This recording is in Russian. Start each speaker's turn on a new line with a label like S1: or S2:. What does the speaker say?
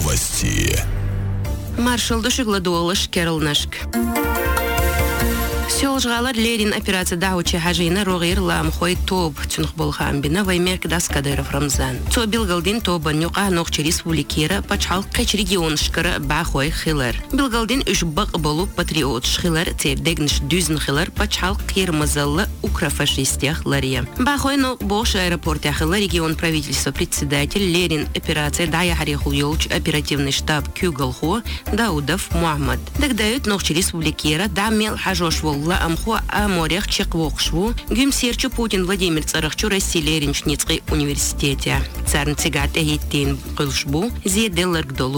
S1: Новости.
S2: Маршал Душигладуолыш Кералнашк. Сёлжгалар Лерин операция даучи хажина рогир ламхой топ тюнх болхам бина ваймерк дас Кадыров Рамзан. То Билгалдин тоба нюка нохчи республикира пачал кач регион шкара бахой хилар. Билгалдин уж бак болу патриот шхилар тевдегнш дюзн хилар пачал кир мазалла укрофашистях лария. Бахой нок бош аэропорте хилар регион правительства председатель Лерин операция дая хариху ёлч оперативный штаб Кюгалхо Даудов Мухаммад. Дагдают нохчи республикира дамел хажош ла амхо аморех чеквокшву гюмсерчу Путин Владимир Царахчу Россия Ницкой университете. Царн цигате хиттин кылшбу зеделлар гдолу